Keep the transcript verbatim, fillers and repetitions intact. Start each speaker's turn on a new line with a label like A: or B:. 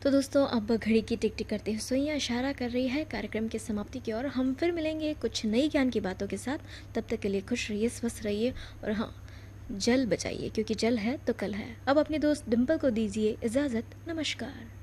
A: तो दोस्तों अब घड़ी की टिक टिक करते हुए सुइयां इशारा कर रही है कार्यक्रम की समाप्ति की ओर। हम फिर मिलेंगे कुछ नई ज्ञान की बातों के साथ। तब तक के लिए खुश रहिए, स्वस्थ रहिए और हाँ, जल बचाइए क्योंकि जल है तो कल है। अब अपने दोस्त डिम्पल को दीजिए इजाज़त। नमस्कार।